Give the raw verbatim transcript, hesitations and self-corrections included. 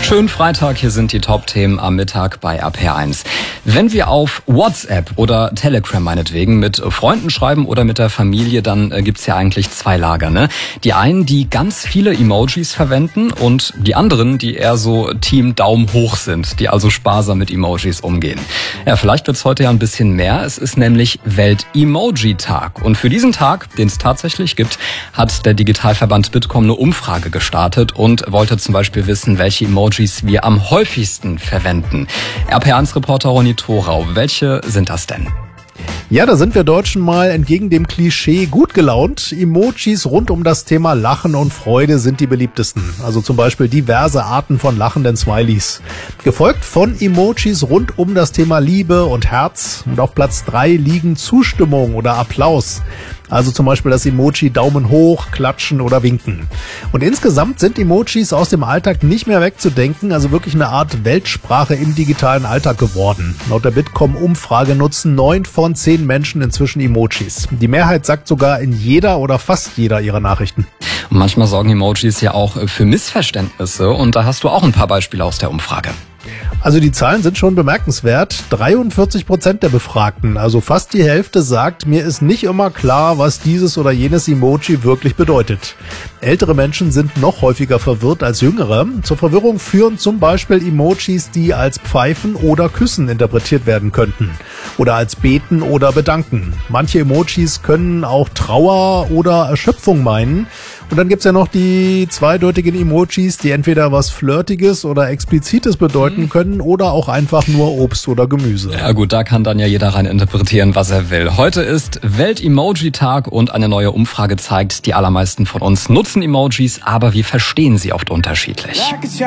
Schönen Freitag, hier sind die Top-Themen am Mittag bei R P R eins. Wenn wir auf WhatsApp oder Telegram meinetwegen mit Freunden schreiben oder mit der Familie, dann äh, gibt's ja eigentlich zwei Lager, ne? Die einen, die ganz viele Emojis verwenden und die anderen, die eher so Team Daumen hoch sind, die also sparsam mit Emojis umgehen. Ja, vielleicht wird's heute ja ein bisschen mehr. Es ist nämlich Welt-Emoji-Tag. Und für diesen Tag, den es tatsächlich gibt, hat der Digitalverband Bitkom eine Umfrage gestartet und wollte zum Beispiel wissen, welche Emojis wir am häufigsten verwenden. R P R eins-Reporter Ronny Thorau, welche sind das denn? Ja, da sind wir Deutschen mal entgegen dem Klischee gut gelaunt. Emojis rund um das Thema Lachen und Freude sind die beliebtesten. Also zum Beispiel diverse Arten von lachenden Smileys. Gefolgt von Emojis rund um das Thema Liebe und Herz. Und auf Platz drei liegen Zustimmung oder Applaus. Also zum Beispiel das Emoji Daumen hoch, Klatschen oder Winken. Und insgesamt sind Emojis aus dem Alltag nicht mehr wegzudenken, also wirklich eine Art Weltsprache im digitalen Alltag geworden. Laut der Bitkom-Umfrage nutzen neun von zehn Menschen inzwischen Emojis. Die Mehrheit sagt sogar in jeder oder fast jeder ihrer Nachrichten. Und manchmal sorgen Emojis ja auch für Missverständnisse und da hast du auch ein paar Beispiele aus der Umfrage. Also die Zahlen sind schon bemerkenswert. dreiundvierzig Prozent der Befragten, also fast die Hälfte, sagt, mir ist nicht immer klar, was dieses oder jenes Emoji wirklich bedeutet. Ältere Menschen sind noch häufiger verwirrt als jüngere. Zur Verwirrung führen zum Beispiel Emojis, die als Pfeifen oder Küssen interpretiert werden könnten. Oder als Beten oder Bedanken. Manche Emojis können auch Trauer oder Erschöpfung meinen. Und dann gibt's ja noch die zweideutigen Emojis, die entweder was Flirtiges oder Explizites bedeuten können oder auch einfach nur Obst oder Gemüse. Ja gut, da kann dann ja jeder rein interpretieren, was er will. Heute ist Welt-Emoji-Tag und eine neue Umfrage zeigt, die allermeisten von uns nutzen Emojis, aber wir verstehen sie oft unterschiedlich.